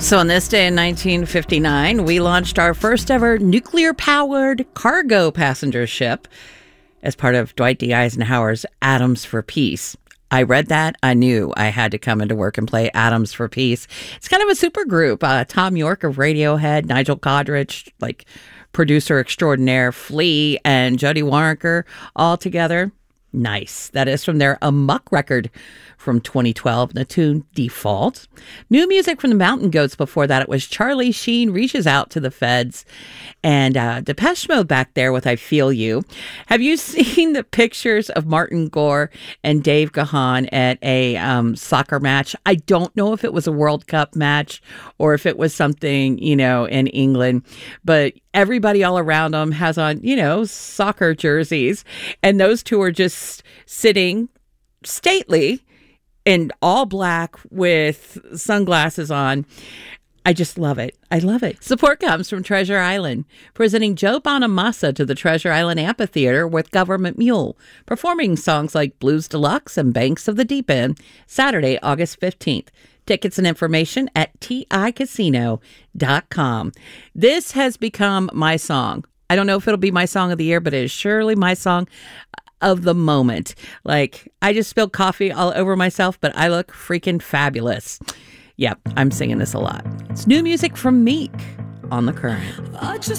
So on this day in 1959, we launched our first ever nuclear-powered cargo passenger ship as part of Dwight D. Eisenhower's Atoms for Peace. I read that. I knew I had to come into work and play Atoms for Peace. It's kind of a super group. Tom York of Radiohead, Nigel Godrich, like producer extraordinaire, Flea, and Jody Waronker all together. Nice. That is from their Amok record from 2012, the tune Default. New music from the Mountain Goats before that. It was Charlie Sheen Reaches Out to the Feds, and Depeche Mode back there with I Feel You. Have you seen the pictures of Martin Gore and Dave Gahan at a soccer match? I don't know if it was a World Cup match or if it was something, in England, but everybody all around them has on, soccer jerseys, and those two are just sitting stately in all black with sunglasses on. I just love it. I love it. Support comes from Treasure Island, presenting Joe Bonamassa to the Treasure Island Amphitheater with Government Mule, performing songs like Blues Deluxe and Banks of the Deep End, Saturday, August 15th. Tickets and information at ticasino.com. This has become my song. I don't know if it'll be my song of the year, but it is surely my song of the moment. Like, I just spilled coffee all over myself, but I look freaking fabulous. Yep, I'm singing this a lot. It's new music from Meek on The Current.